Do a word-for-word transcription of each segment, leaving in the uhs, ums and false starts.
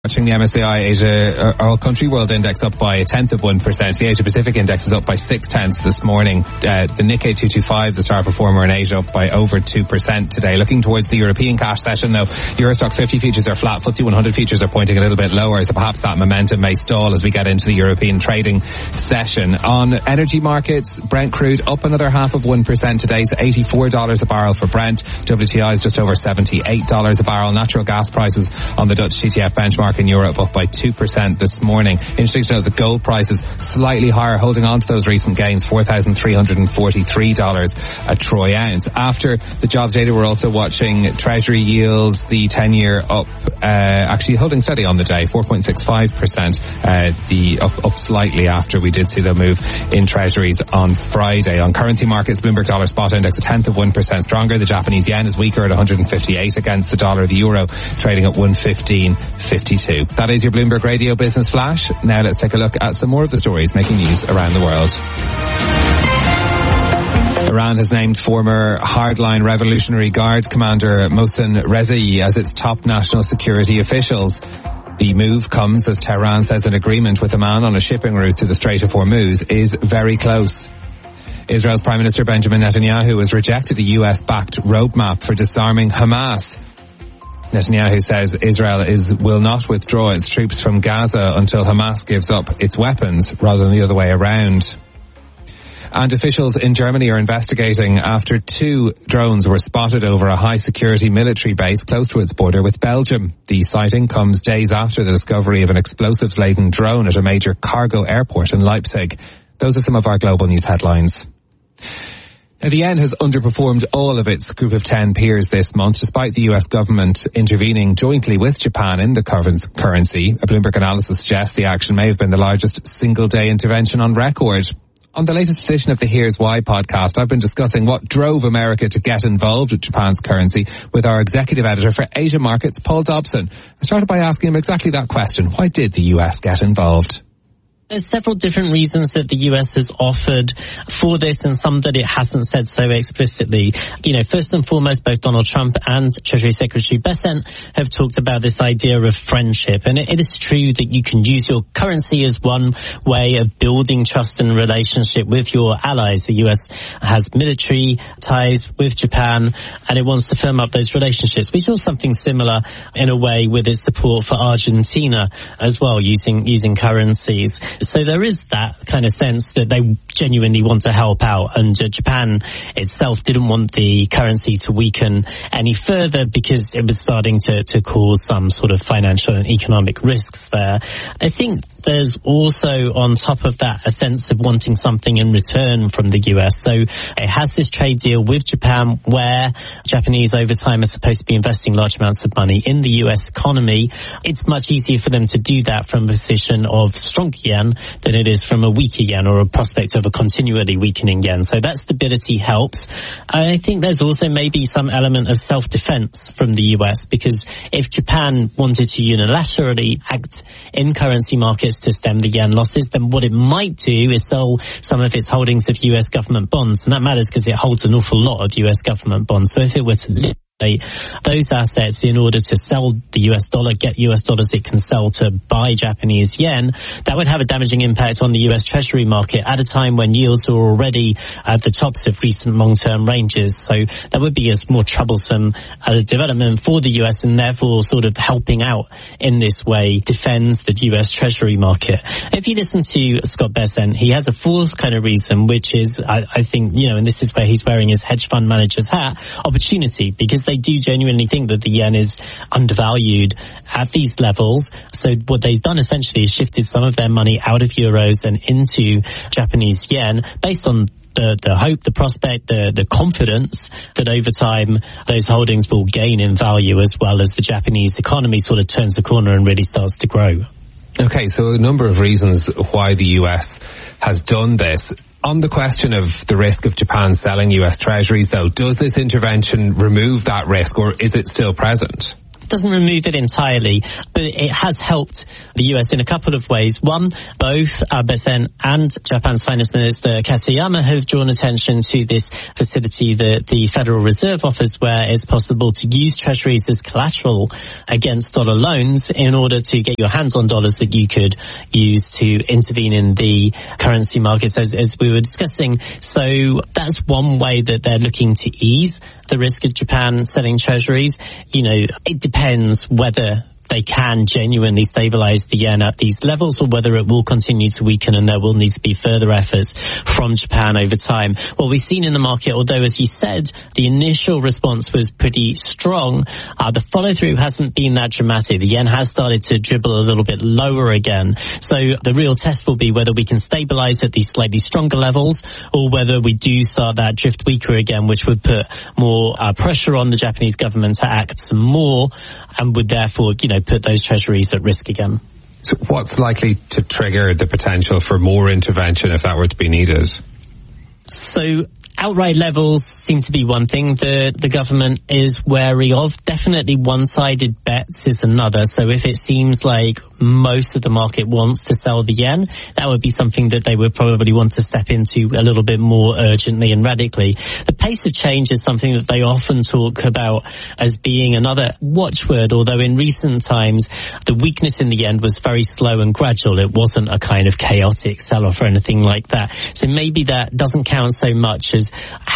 Watching the M S C I Asia All Country World Index up by a tenth of one percent. The Asia Pacific Index is up by six tenths this morning. Uh, the Nikkei two twenty-five, the star performer in Asia, up by over two percent today. Looking towards the European cash session though, Euro Stoxx fifty futures are flat, F T S E one hundred futures are pointing a little bit lower, so perhaps that momentum may stall as we get into the European trading session. On energy markets, Brent crude up another half of one percent today, so eighty-four dollars a barrel for Brent. W T I is just over seventy-eight dollars a barrel. Natural gas prices on the Dutch T T F benchmark in Europe up by two percent this morning. Interesting to note that gold prices slightly higher, holding on to those recent gains, four thousand three hundred forty-three dollars a troy ounce. After the jobs data, we're also watching Treasury yields, the ten-year up, uh, actually holding steady on the day, four point six five percent, uh, the up, up slightly after we did see the move in Treasuries on Friday. On currency markets, Bloomberg dollar spot index a tenth of one percent stronger. The Japanese yen is weaker at one hundred fifty-eight against the dollar. The euro trading at one fifteen fifty-two. That is your Bloomberg Radio Business Flash. Now let's take a look at some more of the stories making news around the world. Iran has named former hardline Revolutionary Guard commander Mohsen Rezaei as its top national security officials. The move comes as Tehran says an agreement with Oman on a shipping route to the Strait of Hormuz is very close. Israel's Prime Minister Benjamin Netanyahu has rejected a U S-backed roadmap for disarming Hamas. Netanyahu says Israel is will not withdraw its troops from Gaza until Hamas gives up its weapons, rather than the other way around. And officials in Germany are investigating after two drones were spotted over a high-security military base close to its border with Belgium. The sighting comes days after the discovery of an explosives-laden drone at a major cargo airport in Leipzig. Those are some of our global news headlines. Now, the yen has underperformed all of its group of ten peers this month, despite the U S government intervening jointly with Japan in the currency. A Bloomberg analysis suggests the action may have been the largest single-day intervention on record. On the latest edition of the Here's Why podcast, I've been discussing what drove America to get involved with Japan's currency with our executive editor for Asia Markets, Paul Dobson. I started by asking him exactly that question. Why did the U S get involved? There's several different reasons that the U S has offered for this, and some that it hasn't said so explicitly. You know, first and foremost, both Donald Trump and Treasury Secretary Bessent have talked about this idea of friendship. And it, it is true that you can use your currency as one way of building trust and relationship with your allies. The U S has military ties with Japan, and it wants to firm up those relationships. We saw something similar in a way with its support for Argentina as well, using using currencies. So there is that kind of sense that they genuinely want to help out, and uh, Japan itself didn't want the currency to weaken any further because it was starting to, to cause some sort of financial and economic risks there. I think there's also, on top of that, a sense of wanting something in return from the U S. So it has this trade deal with Japan where Japanese over time are supposed to be investing large amounts of money in the U S economy. It's much easier for them to do that from a position of stronger yen than it is from a weaker yen or a prospect of a continually weakening yen. So that stability helps. I think there's also maybe some element of self-defense from the U S, because if Japan wanted to unilaterally act in currency markets to stem the yen losses, then what it might do is sell some of its holdings of U S government bonds. And that matters because it holds an awful lot of U S government bonds. So if it were to lift those assets in order to sell the U S dollar, get U S dollars it can sell to buy Japanese yen, that would have a damaging impact on the U S Treasury market at a time when yields are already at the tops of recent long-term ranges. So that would be a more troublesome uh, development for the U S, and therefore sort of helping out in this way defends the U S Treasury market. If you listen to Scott Bessent, he has a fourth kind of reason, which is, I, I think, you know, and this is where he's wearing his hedge fund manager's hat, opportunity, because they do genuinely think that the yen is undervalued at these levels. So what they've done essentially is shifted some of their money out of euros and into Japanese yen based on the, the hope, the prospect, the, the confidence that over time those holdings will gain in value, as well as the Japanese economy sort of turns the corner and really starts to grow. Okay, so a number of reasons why the U S has done this. On the question of the risk of Japan selling U S Treasuries, though, does this intervention remove that risk, or is it still present? doesn't remove it entirely, but it has helped the U S in a couple of ways. One, both Abe Sen and Japan's Finance Minister Katayama have drawn attention to this facility that the Federal Reserve offers, where it's possible to use treasuries as collateral against dollar loans in order to get your hands on dollars that you could use to intervene in the currency markets, as, as we were discussing. So that's one way that they're looking to ease the risk of Japan selling treasuries. You know, it depends whether they can genuinely stabilize the yen at these levels or whether it will continue to weaken, and there will need to be further efforts from Japan over time. What we've seen in the market, although, as you said, the initial response was pretty strong, uh, the follow-through hasn't been that dramatic. The yen has started to dribble a little bit lower again. So the real test will be whether we can stabilize at these slightly stronger levels or whether we do start that drift weaker again, which would put more uh, pressure on the Japanese government to act some more and would therefore, you know, put those treasuries at risk again. So what's likely to trigger the potential for more intervention if that were to be needed? So outright levels seem to be one thing the the government is wary of. Definitely one-sided bets is another. So if it seems like most of the market wants to sell the yen, that would be something that they would probably want to step into a little bit more urgently and radically. The pace of change is something that they often talk about as being another watchword, although in recent times the weakness in the yen was very slow and gradual. It wasn't a kind of chaotic sell-off or anything like that. So maybe that doesn't count so much as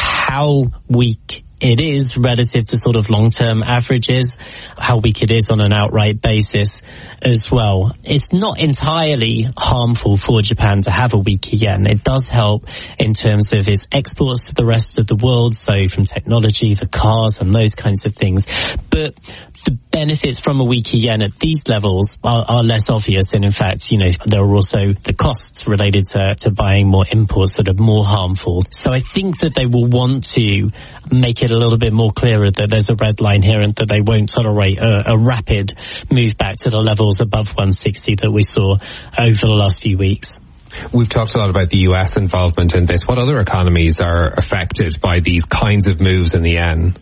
how weak it is relative to sort of long-term averages, how weak it is on an outright basis as well. It's not entirely harmful for Japan to have a weaker yen. It does help in terms of its exports to the rest of the world, so from technology, the cars and those kinds of things. But the benefits from a weaker yen at these levels are, are less obvious, and in fact, you know, there are also the costs related to, to buying more imports that are more harmful. So I think that they will want to make it a little bit more clearer that there's a red line here and that they won't tolerate a, a rapid move back to the levels above one sixty that we saw over the last few weeks. We've talked a lot about the U S involvement in this. What other economies are affected by these kinds of moves in the yen?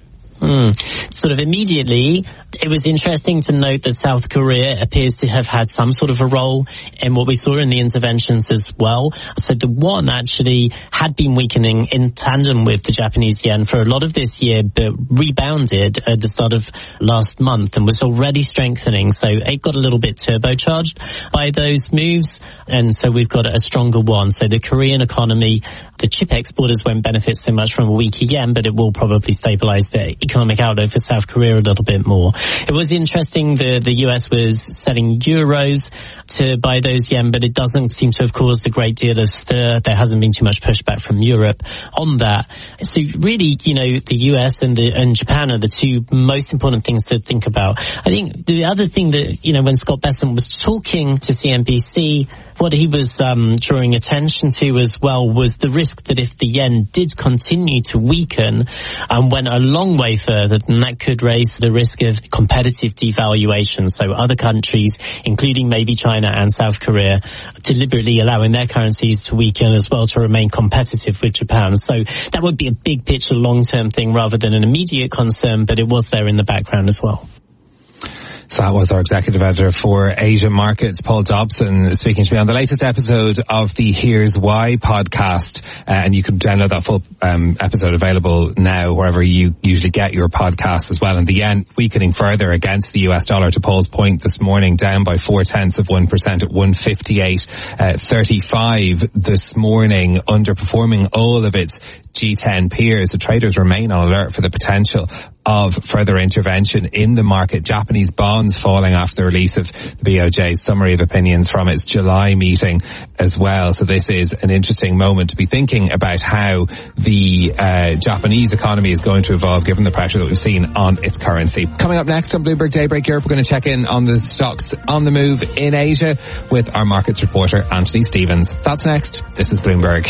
Mm. Sort of immediately, it was interesting to note that South Korea appears to have had some sort of a role in what we saw in the interventions as well. So the won actually had been weakening in tandem with the Japanese yen for a lot of this year, but rebounded at the start of last month and was already strengthening. So it got a little bit turbocharged by those moves, and so we've got a stronger won. So the Korean economy, the chip exporters won't benefit so much from a weaker yen, but it will probably stabilize the economic outlook for South Korea a little bit more. It was interesting the the U S was selling euros to buy those yen, but it doesn't seem to have caused a great deal of stir. There hasn't been too much pushback from Europe on that. So really, you know, the U S and the and Japan are the two most important things to think about. I think the other thing that, you know, when Scott Bessent was talking to C N B C, what he was um, drawing attention to as well was the risk that if the yen did continue to weaken and went a long way further, then that could raise the risk of competitive devaluation. So other countries, including maybe China and South Korea, deliberately allowing their currencies to weaken as well to remain competitive with Japan. So that would be a big picture, long-term thing rather than an immediate concern, but it was there in the background as well. So that was our executive editor for Asia Markets, Paul Dobson, speaking to me on the latest episode of the Here's Why podcast. Uh, and you can download that full um, episode available now wherever you usually get your podcasts as well. And the yen weakening further against the U S dollar, to Paul's point this morning, down by four tenths of one percent at one fifty-eight thirty-five this morning, underperforming all of its G ten peers. The traders remain on alert for the potential of further intervention in the market. Japanese bonds falling after the release of the B O J's summary of opinions from its July meeting as well. So this is an interesting moment to be thinking about how the uh, Japanese economy is going to evolve given the pressure that we've seen on its currency. Coming up next on Bloomberg Daybreak Europe, we're going to check in on the stocks on the move in Asia with our markets reporter Anthony Stevens. That's next. This is Bloomberg.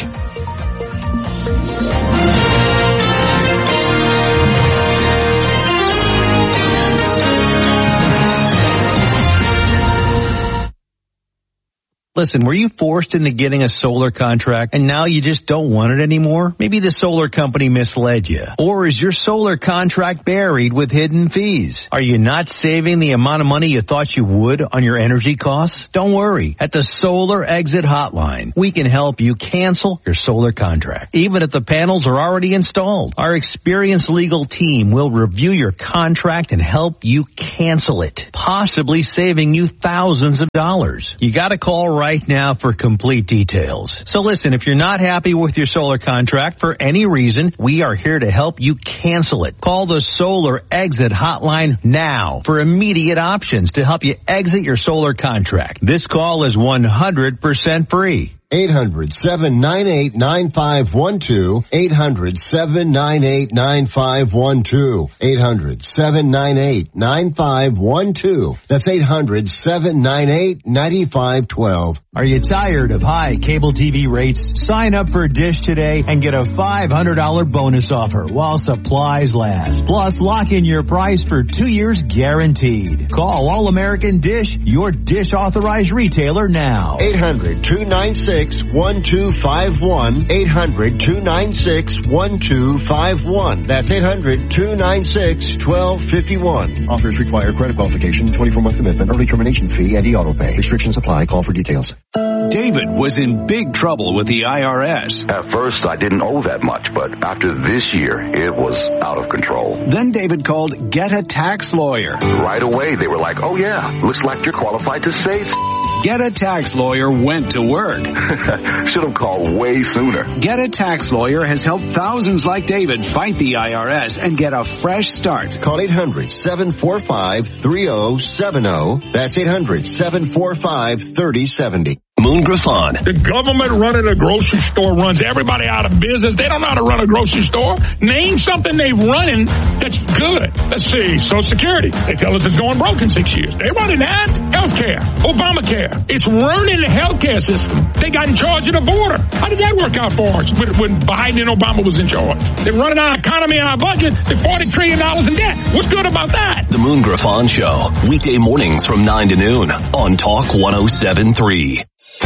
Listen, were you forced into getting a solar contract and now you just don't want it anymore? Maybe the solar company misled you. Or is your solar contract buried with hidden fees? Are you not saving the amount of money you thought you would on your energy costs? Don't worry. At the Solar Exit Hotline, we can help you cancel your solar contract, even if the panels are already installed. Our experienced legal team will review your contract and help you cancel it, possibly saving you thousands of dollars. You gotta call right now for complete details. So listen, if you're not happy with your solar contract for any reason, we are here to help you cancel it. Call the Solar Exit Hotline now for immediate options to help you exit your solar contract. This call is one hundred percent free. eight hundred, seven nine eight, nine five one two. eight hundred, seven nine eight, nine five one two. eight hundred, seven nine eight, nine five one two. That's eight hundred, seven nine eight, nine five one two. Are you tired of high cable T V rates? Sign up for Dish today and get a five hundred dollars bonus offer while supplies last. Plus, lock in your price for two years guaranteed. Call All American Dish, your Dish authorized retailer now. eight hundred, two nine six, one two five one. eight hundred, two nine six, one two five one. That's eight hundred, two nine six, one two five one. Offers require credit qualification, twenty-four month commitment, early termination fee, and e-auto pay. Restrictions apply. Call for details. David was in big trouble with the I R S. At first, I didn't owe that much, but after this year, it was out of control. Then David called Get a Tax Lawyer. Right away, they were like, oh yeah, looks like you're qualified to save. Get a Tax Lawyer went to work. Should have called way sooner. Get a Tax Lawyer has helped thousands like David fight the I R S and get a fresh start. Call eight hundred, seven four five, three oh seven oh. That's eight hundred, seven four five, three oh seven oh. Moon Griffon. The government running a grocery store runs everybody out of business. They don't know how to run a grocery store. Name something they're running that's good. Let's see. Social Security. They tell us it's going broke in six years. They're running that. Healthcare. Obamacare. It's ruining the healthcare system. They got in charge of the border. How did that work out for us when Biden and Obama was in charge? They're running our economy and our budget. They're forty trillion dollars in debt. What's good about that? The Moon Griffon Show. Weekday mornings from nine to noon on Talk one oh seven point three.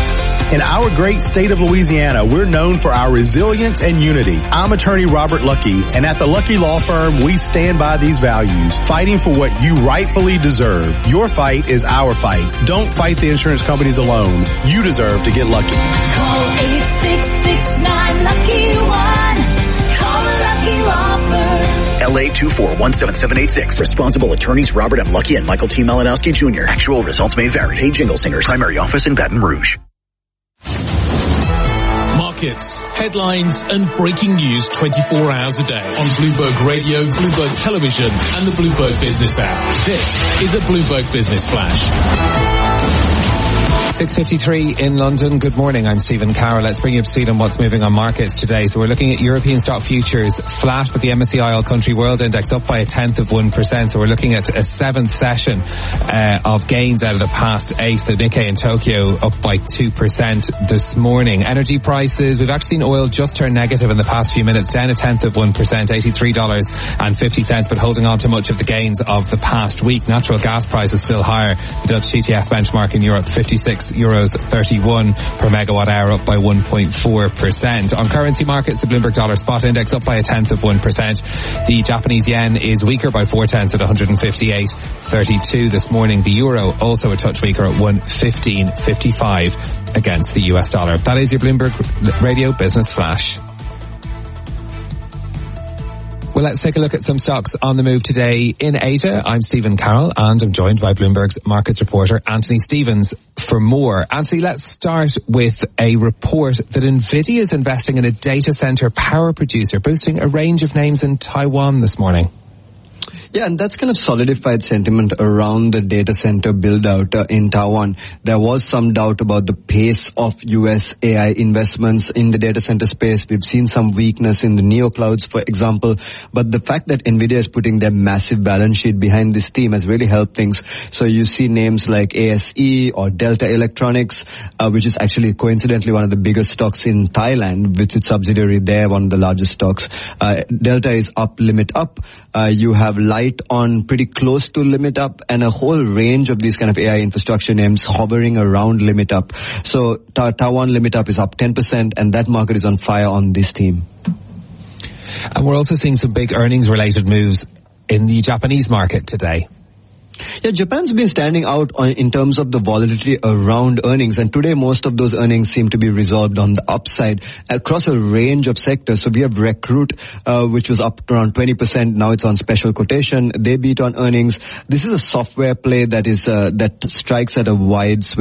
In our great state of Louisiana, we're known for our resilience and unity. I'm attorney Robert Lucky, and at the Lucky Law Firm, we stand by these values, fighting for what you rightfully deserve. Your fight is our fight. Don't fight the insurance companies alone. You deserve to get lucky. Call eight six six nine, lucky one. Call the Lucky Law Firm. L A two four one seven seven eight six. Responsible attorneys Robert M. Lucky and Michael T. Malinowski Junior Actual results may vary. Hey, Jingle Singers. Primary office in Baton Rouge. Markets, headlines and breaking news twenty-four hours a day on Bloomberg Radio, Bloomberg Television and the Bloomberg Business app. This is a Bloomberg Business Flash. six fifty-three in London. Good morning. I'm Stephen Carroll. Let's bring you up to speed on what's moving on markets today. So we're looking at European stock futures flat, with the M S C I All Country World Index up by a tenth of one percent. So we're looking at a seventh session uh, of gains out of the past eight. The Nikkei in Tokyo up by two percent this morning. Energy prices, we've actually seen oil just turn negative in the past few minutes, down a tenth of one percent, eighty-three dollars and fifty cents, but holding on to much of the gains of the past week. Natural gas prices still higher. The Dutch T T F benchmark in Europe, fifty-six euros thirty-one per megawatt hour, up by one point four percent. On currency markets, the Bloomberg dollar spot index up by a tenth of one percent. The Japanese yen is weaker by four tenths at one hundred fifty-eight thirty-two this morning. The euro also a touch weaker at one fifteen fifty-five against the U S dollar. That is your Bloomberg Radio Business Flash. Well, let's take a look at some stocks on the move today in Asia. I'm Stephen Carroll, and I'm joined by Bloomberg's markets reporter, Anthony Stevens, for more. Anthony, let's start with a report that NVIDIA is investing in a data center power producer, boosting a range of names in Taiwan this morning. Yeah, and that's kind of solidified sentiment around the data center build-out uh, in Taiwan. There was some doubt about the pace of U S A I investments in the data center space. We've seen some weakness in the neoclouds, for example. But the fact that NVIDIA is putting their massive balance sheet behind this team has really helped things. So you see names like A S E or Delta Electronics, uh, which is actually coincidentally one of the biggest stocks in Thailand, with its subsidiary there, one of the largest stocks. Uh, Delta is up, limit up. Uh, you have Light light on pretty close to limit up, and a whole range of these kind of A I infrastructure names hovering around limit up. So Ta- Taiwan limit up is up ten percent, and that market is on fire on this theme. And we're also seeing some big earnings related moves in the Japanese market today. Yeah, Japan's been standing out on, in terms of the volatility around earnings, and today most of those earnings seem to be resolved on the upside across a range of sectors. So we have Recruit, uh, which was up around twenty percent. Now it's on special quotation. They beat on earnings. This is a software play that is uh, that strikes at a wide swing